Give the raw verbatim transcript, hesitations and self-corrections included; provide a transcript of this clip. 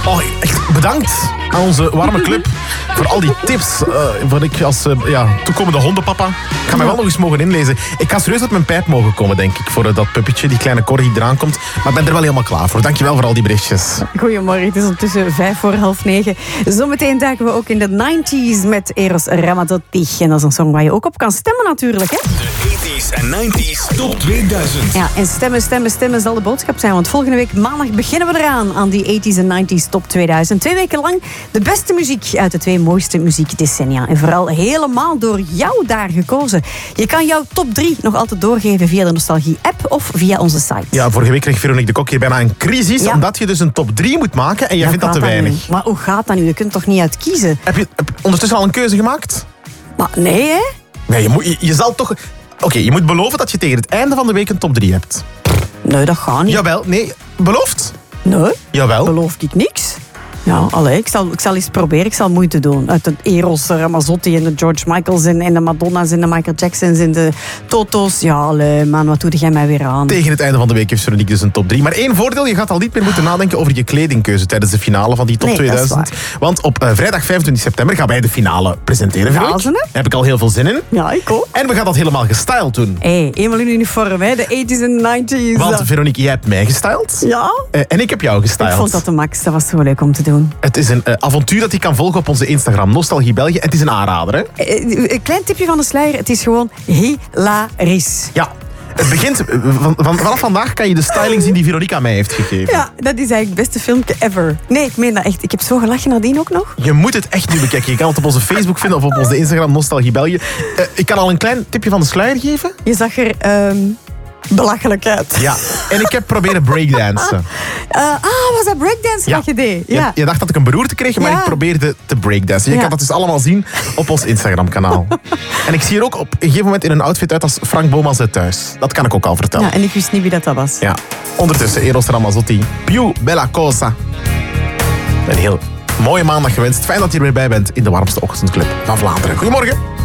Oh, echt bedankt aan onze warme club voor al die tips. Uh, voor ik als uh, ja, toekomende hondenpapa. Ik ga mij wel nog eens mogen inlezen. Ik ga serieus uit mijn pijp mogen komen, denk ik, voor uh, dat puppetje, die kleine Corrie die eraan komt. Maar ik ben er wel helemaal klaar voor. Dankjewel voor al die berichtjes. Goedemorgen, het is ondertussen vijf voor half negen. Zometeen duiken we ook in de nineties met Eros Ramazzotti. En dat is een song waar je ook op kan stemmen natuurlijk, hè? De eighties en nineties top tweeduizend. Ja, en stemmen, stemmen, stemmen zal de boodschap zijn. Want volgende week maandag beginnen we eraan aan die eighties en nineties top tweeduizend. Twee weken lang de beste muziek uit de twee mooiste muziekdecennia. En vooral helemaal door jou daar gekozen. Je kan jouw top drie nog altijd doorgeven via de Nostalgie-app of via onze site. Ja, vorige week kreeg Veronique de Kok hier bijna een crisis. Ja. Omdat je dus een top drie moet maken en jij ja, vindt dat te weinig. Nu? Maar hoe gaat dat nu? Je kunt toch niet uitkiezen? Heb je, heb je ondertussen al een keuze gemaakt? Maar nee, hè? Nee, je, moet, je, je zal toch... Oké, okay, je moet beloven dat je tegen het einde van de week een top drie hebt. Nee, dat gaat niet. Jawel, nee. Beloofd? Nee. Jawel. Beloof ik niks. Ja, allee, ik zal, ik zal eens proberen, ik zal moeite doen. Uit de Eros Ramazzotti en de George Michaels en, en de Madonna's en de Michael Jacksons en de Toto's. Ja, allee, man, wat doe jij mij weer aan? Tegen het einde van de week heeft Veronique dus een top drie. Maar één voordeel, je gaat al niet meer moeten nadenken over je kledingkeuze tijdens de finale van die top nee, tweeduizend. Want op uh, vrijdag vijfentwintig september gaan wij de finale presenteren. Ja, Daar heb ik al heel veel zin in. Ja, ik ook. En we gaan dat helemaal gestyled doen. Hé, hey, eenmaal in uniform, hè? De eighties en nineties. Want Veronique, jij hebt mij gestyled. Ja. Uh, en ik heb jou gestyled. Ik vond dat de max, dat was zo leuk om te doen. Het is een uh, avontuur dat je kan volgen op onze Instagram, Nostalgie België. Het is een aanrader, hè? Een klein tipje van de sluier, het is gewoon hilarisch. Ja. Het begint, van, van, vanaf vandaag kan je de styling zien die Veronique aan mij heeft gegeven. Ja, dat is eigenlijk het beste filmpje ever. Nee, ik meen dat echt. Ik heb zo gelachen nadien ook nog. Je moet het echt nu bekijken. Je kan het op onze Facebook vinden of op onze Instagram, Nostalgie België. Uh, ik kan al een klein tipje van de sluier geven. Je zag er... Um... belachelijk uit. Ja, en ik heb proberen breakdansen. Uh, ah, was dat breakdansen ja. dat je deed? Ja. Je, je dacht dat ik een beroerte kreeg, maar ja. ik probeerde te breakdansen. Je ja. kan dat dus allemaal zien op ons Instagram-kanaal. En ik zie er ook op een gegeven moment in een outfit uit als Frank Bomas uit Thuis. Dat kan ik ook al vertellen. Ja, en ik wist niet wie dat, dat was. Ja. Ondertussen, Eros Ramazzotti. Più bella cosa. Een heel mooie maandag gewenst. Fijn dat je er weer bij bent in de warmste ochtendclub van Vlaanderen. Goedemorgen.